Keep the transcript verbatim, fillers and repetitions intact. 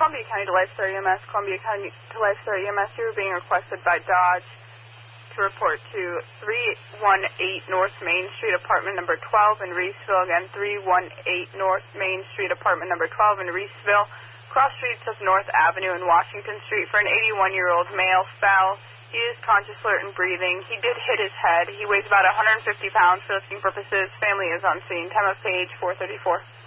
Columbia County to Lifestar E M S, Columbia County to Lifestar E M S. You're being requested by Dodge to report to three one eight North Main Street, apartment number twelve in Reeseville. Again, three one eight North Main Street, apartment number twelve in Reeseville. Cross streets of North Avenue and Washington Street for an eighty-one-year-old male. Fell. He is conscious, alert, and breathing. He did hit his head. He weighs about one hundred fifty pounds for lifting purposes. Family is on scene. Time of page four thirty-four.